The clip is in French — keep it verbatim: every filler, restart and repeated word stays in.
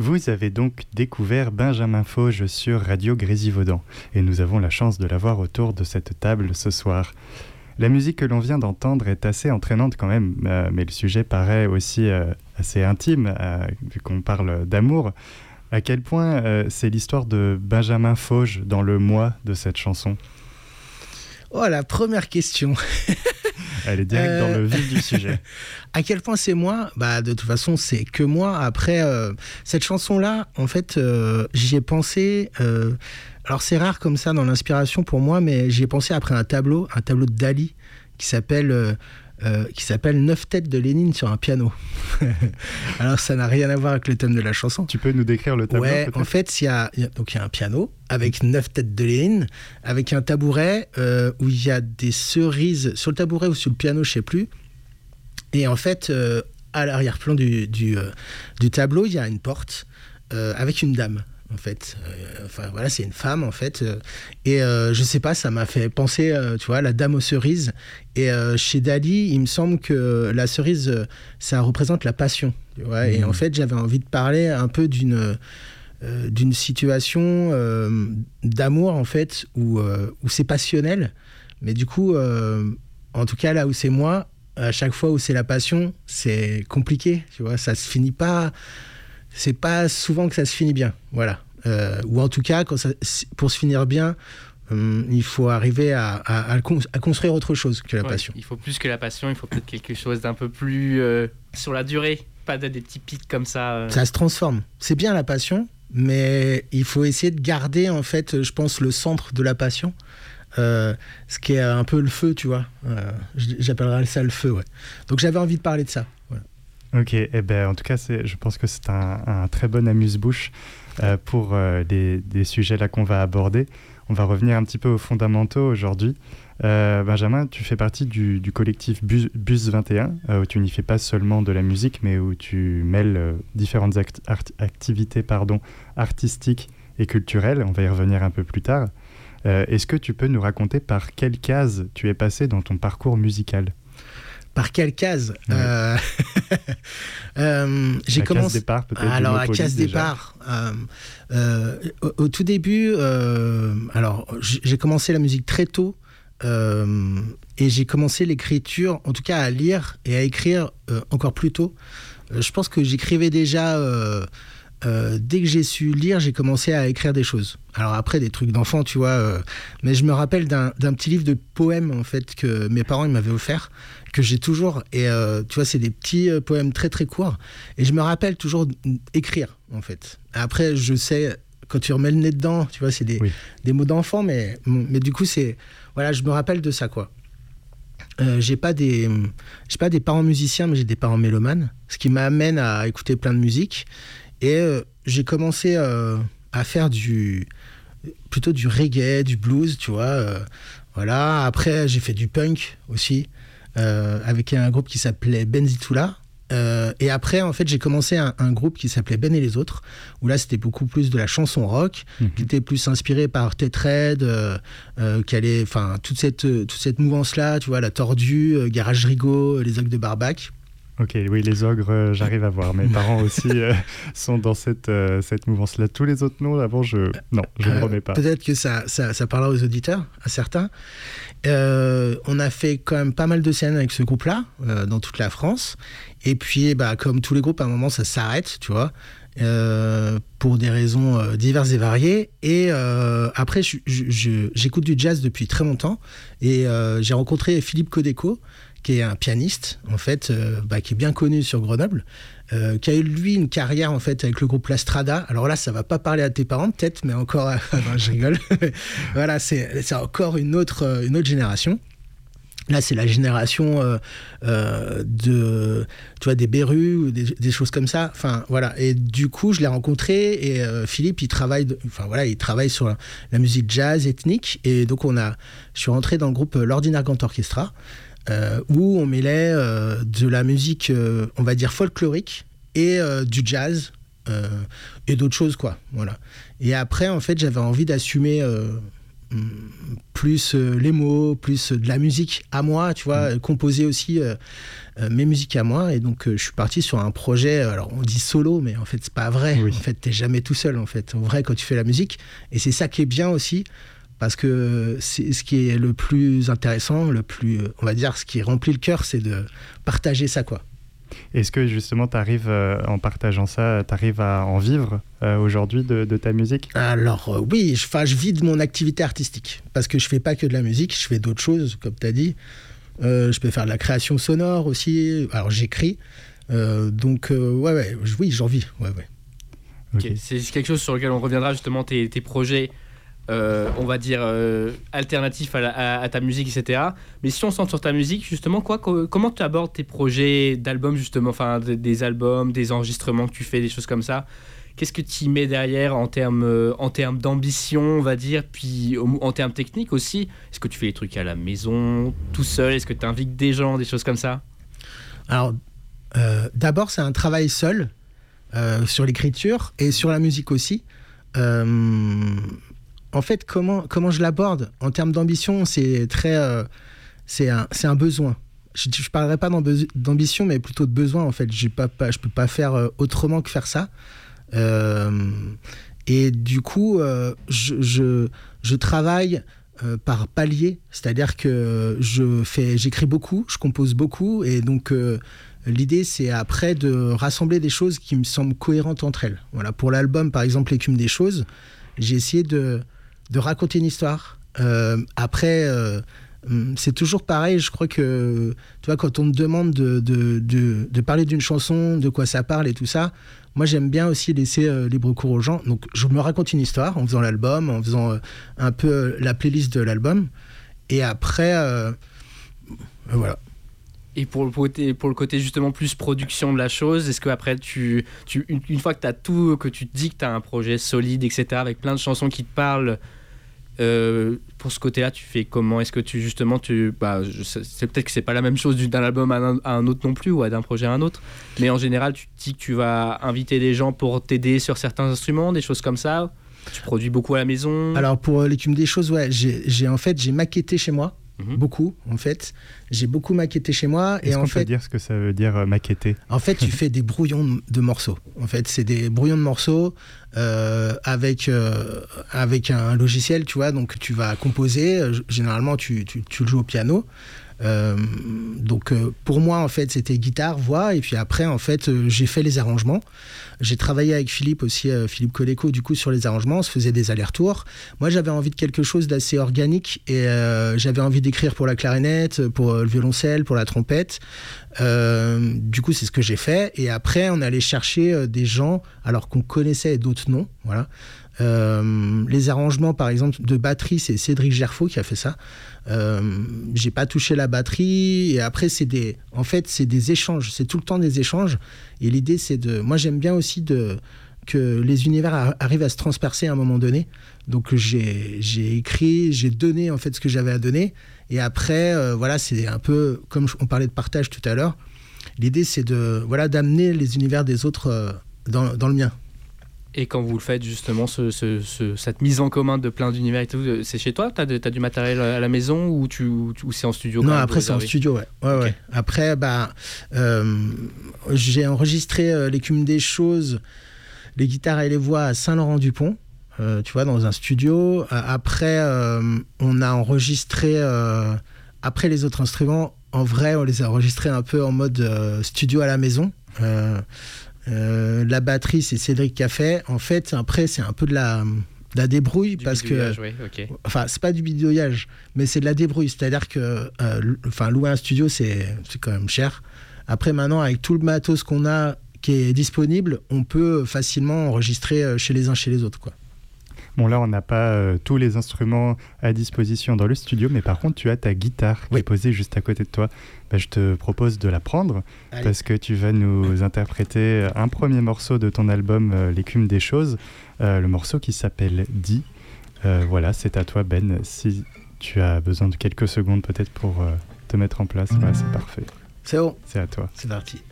Vous avez donc découvert Benjamin Fauge sur Radio Grésivaudan et nous avons la chance de l'avoir autour de cette table ce soir. La musique que l'on vient d'entendre est assez entraînante quand même, euh, mais le sujet paraît aussi euh, assez intime, euh, vu qu'on parle d'amour. À quel point euh, c'est l'histoire de Benjamin Fauge dans le moi de cette chanson ? Oh, la première question. Elle est direct euh... dans le vif du sujet. À quel point c'est moi ? Bah, de toute façon, c'est que moi. Après, euh, cette chanson-là, en fait, euh, j'y ai pensé... Euh... Alors, c'est rare comme ça dans l'inspiration pour moi, mais j'y ai pensé après un tableau, un tableau de Dali, qui s'appelle... Euh... Euh, qui s'appelle Neuf têtes de Lénine sur un piano. Alors ça n'a rien à voir avec le thème de la chanson. Tu peux nous décrire le tableau ? Ouais, peut-être ? en fait, il y a, y a, donc il y a un piano avec neuf têtes de Lénine, avec un tabouret euh, où il y a des cerises sur le tabouret ou sur le piano, je sais plus. Et en fait, euh, à l'arrière-plan du, du, euh, du tableau, il y a une porte euh, avec une dame. En fait, euh, enfin voilà, c'est une femme en fait, euh, et euh, je sais pas, ça m'a fait penser, euh, tu vois, la dame aux cerises. Et euh, chez Dali, il me semble que la cerise, euh, ça représente la passion, tu vois. Mmh. Et en fait, j'avais envie de parler un peu d'une euh, d'une situation euh, d'amour en fait, où euh, où c'est passionnel, mais du coup, euh, en tout cas là où c'est moi, à chaque fois où c'est la passion, c'est compliqué, tu vois, ça se finit pas. C'est pas souvent que ça se finit bien, voilà. Euh, ou en tout cas, quand ça, pour se finir bien, hum, il faut arriver à, à, à, à construire autre chose que la ouais, passion. Il faut plus que la passion, il faut peut-être quelque chose d'un peu plus euh, sur la durée, pas des petits pics comme ça. Euh. Ça se transforme. C'est bien la passion, mais il faut essayer de garder, en fait, je pense, le centre de la passion. Euh, ce qui est un peu le feu, tu vois. Euh, j'appellerais ça le feu, ouais. Donc j'avais envie de parler de ça, voilà. Ok, eh ben, en tout cas, c'est, je pense que c'est un, un très bon amuse-bouche euh, pour euh, les, les sujets là qu'on va aborder. On va revenir un petit peu aux fondamentaux aujourd'hui. Euh, Benjamin, tu fais partie du, du collectif Bus, Bus vingt et un, euh, où tu n'y fais pas seulement de la musique, mais où tu mêles euh, différentes act- art- activités pardon, artistiques et culturelles. On va y revenir un peu plus tard. Euh, est-ce que tu peux nous raconter par quelle case tu es passé dans ton parcours musical ? Par quelle case ? ouais. euh... euh, j'ai La commencé... case départ, peut-être. Alors, la case déjà. départ. Euh, euh, au, au tout début, euh, alors, j'ai commencé la musique très tôt. Euh, et j'ai commencé l'écriture, en tout cas à lire et à écrire euh, encore plus tôt. Euh, je pense que j'écrivais déjà... Euh, Euh, dès que j'ai su lire, j'ai commencé à écrire des choses. Alors après, des trucs d'enfant, tu vois. Euh, mais je me rappelle d'un, d'un petit livre de poèmes, en fait, que mes parents ils m'avaient offert, que j'ai toujours. Et euh, tu vois, c'est des petits euh, poèmes très, très courts. Et je me rappelle toujours écrire, en fait. Après, je sais, quand tu remets le nez dedans, tu vois, c'est des, oui. des mots d'enfant, mais, mais du coup, c'est... Voilà, je me rappelle de ça, quoi. Euh, j'ai pas des j'ai pas des parents musiciens, mais j'ai des parents mélomanes, ce qui m'amène à écouter plein de musique. Et euh, j'ai commencé euh, à faire du, plutôt du reggae, du blues, tu vois. Euh, voilà. Après, j'ai fait du punk aussi, euh, avec un groupe qui s'appelait Benzitoula. Euh, et après, en fait, j'ai commencé un, un groupe qui s'appelait Ben et les Autres, où là, c'était beaucoup plus de la chanson rock, mmh. qui était plus inspirée par Tetrhead, euh, euh, qui allait, enfin, toute cette, toute cette mouvance-là, tu vois, la Tordue, euh, Garage Rigaud, les Ogres de Barbac. Ok, oui, les ogres, euh, j'arrive à voir. Mes parents aussi euh, sont dans cette, euh, cette mouvance-là. Tous les autres noms, avant, je non, je ne euh, remets pas. Peut-être que ça, ça, ça parlera aux auditeurs, à certains. Euh, on a fait quand même pas mal de scènes avec ce groupe-là, euh, dans toute la France. Et puis, bah, comme tous les groupes, à un moment, ça s'arrête, tu vois, euh, pour des raisons euh, diverses et variées. Et euh, après, je, je, je, j'écoute du jazz depuis très longtemps. Et euh, j'ai rencontré Philippe Codeco, qui est un pianiste, en fait, euh, bah, qui est bien connu sur Grenoble, euh, qui a eu, lui, une carrière, en fait, avec le groupe La Strada. Alors là, ça va pas parler à tes parents, peut-être, mais encore... non, je rigole. Voilà, c'est, c'est encore une autre, une autre génération. Là, c'est la génération euh, euh, de, tu vois, des Berus ou des, des choses comme ça. Enfin, voilà. Et du coup, je l'ai rencontré et euh, Philippe, il travaille, de, enfin voilà, il travaille sur la, la musique jazz ethnique. Et donc, on a, je suis rentré dans le groupe l'Ordinaire Grand Orchestra, euh, où on mêlait euh, de la musique, euh, on va dire folklorique et euh, du jazz euh, et d'autres choses, quoi. Voilà. Et après, en fait, j'avais envie d'assumer. Euh, plus euh, les mots, plus de la musique à moi, tu vois, mmh. composer aussi euh, euh, mes musiques à moi. Et donc, euh, je suis parti sur un projet, alors on dit solo, mais en fait, c'est pas vrai. Oui. En fait, t'es jamais tout seul, en fait. En vrai, quand tu fais la musique. Et c'est ça qui est bien aussi, parce que c'est ce qui est le plus intéressant, le plus, on va dire, ce qui remplit le cœur, c'est de partager ça, quoi. Est-ce que justement, tu arrives, euh, en partageant ça, tu arrives à en vivre euh, aujourd'hui de, de ta musique ? Alors euh, oui, je, je vis de mon activité artistique, parce que je fais pas que de la musique, je fais d'autres choses, comme tu as dit. Euh, je peux faire de la création sonore aussi, alors j'écris. Euh, donc euh, ouais, ouais, oui, j'en vis. Ouais, ouais. Okay. Okay. C'est quelque chose sur lequel on reviendra, justement, tes, tes projets. Euh, on va dire euh, alternatif à, la, à, à ta musique, et cetera. Mais si on centre sur ta musique, justement, quoi, co- comment tu abordes tes projets d'albums, justement, enfin des, des albums, des enregistrements que tu fais, des choses comme ça. Qu'est-ce que tu y mets derrière en termes, euh, en termes d'ambition, on va dire, puis en termes techniques aussi? Est-ce que tu fais les trucs à la maison, tout seul? Est-ce que tu invites des gens, des choses comme ça? Alors, euh, d'abord, c'est un travail seul euh, sur l'écriture et sur la musique aussi. Euh, En fait, comment, comment je l'aborde en termes d'ambition, c'est très, euh, c'est un, c'est un besoin. Je ne parlerai pas d'ambition, mais plutôt de besoin. En fait, je ne peux pas faire autrement que faire ça. Euh, et du coup, euh, je, je, je travaille euh, par palier, c'est-à-dire que je fais, j'écris beaucoup, je compose beaucoup, et donc euh, l'idée, c'est après de rassembler des choses qui me semblent cohérentes entre elles. Voilà, pour l'album, par exemple, L'écume des choses, j'ai essayé de de raconter une histoire. Euh, après, euh, c'est toujours pareil. Je crois que, tu vois, quand on me demande de, de, de, de parler d'une chanson, de quoi ça parle et tout ça, moi, j'aime bien aussi laisser euh, libre cours aux gens. Donc, je me raconte une histoire en faisant l'album, en faisant euh, un peu euh, la playlist de l'album. Et après, euh, voilà. Et pour le, côté, pour le côté justement plus production de la chose, est-ce qu'après, tu, tu, une, une fois que tu as tout, que tu te dis que tu as un projet solide, et cetera, avec plein de chansons qui te parlent, euh, pour ce côté-là, tu fais comment? Est-ce que tu, justement, tu, bah, je, c'est peut-être que c'est pas la même chose d'un album à un, à un autre non plus, ou à d'un projet à un autre, mais en général, tu te dis que tu vas inviter des gens pour t'aider sur certains instruments, des choses comme ça? Tu produis beaucoup à la maison? Alors, pour l'écume des choses, ouais, j'ai, j'ai, en fait, j'ai maquetté chez moi. Mmh. Beaucoup, en fait. J'ai beaucoup maquetté chez moi. Est-ce et qu'on en peut fait, dire ce que ça veut dire euh, maqueter? En fait, tu fais des brouillons de morceaux. En fait, c'est des brouillons de morceaux euh, avec, euh, avec un logiciel, tu vois. Donc, tu vas composer. Généralement, tu, tu, tu le joues au piano. Euh, donc euh, pour moi en fait c'était guitare, voix, et puis après en fait euh, j'ai fait les arrangements. J'ai travaillé avec Philippe aussi, euh, Philippe Coleco du coup sur les arrangements, on se faisait des allers-retours. Moi j'avais envie de quelque chose d'assez organique et euh, j'avais envie d'écrire pour la clarinette, pour euh, le violoncelle, pour la trompette. Euh, du coup c'est ce que j'ai fait, et après on allait chercher euh, des gens alors qu'on connaissait et d'autres non, voilà. Euh, les arrangements par exemple de batterie, c'est Cédric Gerfaux qui a fait ça. Euh, j'ai pas touché la batterie, et après c'est des, en fait c'est des échanges, c'est tout le temps des échanges, et l'idée c'est de, moi j'aime bien aussi de, que les univers a, arrivent à se transpercer à un moment donné. Donc j'ai, j'ai écrit, j'ai donné en fait ce que j'avais à donner, et après euh, voilà, c'est un peu comme on parlait de partage tout à l'heure, l'idée c'est de, voilà, d'amener les univers des autres euh, dans, dans le mien. Et quand vous le faites justement, ce, ce, ce, cette mise en commun de plein d'univers et tout, c'est chez toi? T'as, de, t'as du matériel à la maison, ou, tu, ou c'est en studio? Non, après c'est en studio, ouais. ouais, okay. ouais. Après, bah, euh, j'ai enregistré euh, l'écume des choses, les guitares et les voix à Saint-Laurent-du-Pont, euh, tu vois, dans un studio. Après, euh, on a enregistré, euh, après les autres instruments, en vrai, on les a enregistrés un peu en mode euh, studio à la maison. Euh, Euh, la batterie, c'est Cédric qui a fait. En fait, après, c'est un peu de la, de la débrouille, du parce que, oui, okay. Enfin, c'est pas du bidouillage, mais c'est de la débrouille. C'est-à-dire que, euh, enfin, louer un studio, c'est, c'est quand même cher. Après, maintenant, avec tout le matos qu'on a, qui est disponible, on peut facilement enregistrer chez les uns, chez les autres, quoi. Bon, là, on n'a pas euh, tous les instruments à disposition dans le studio, mais par contre, tu as ta guitare qui oui. est posée juste à côté de toi. Bah, je te propose de la prendre. Allez. Parce que tu vas nous interpréter un premier morceau de ton album euh, L'écume des choses, euh, le morceau qui s'appelle Dis. Euh, voilà, c'est à toi, Ben. Si tu as besoin de quelques secondes peut-être pour euh, te mettre en place, voilà, c'est parfait. C'est bon. C'est à toi. C'est parti.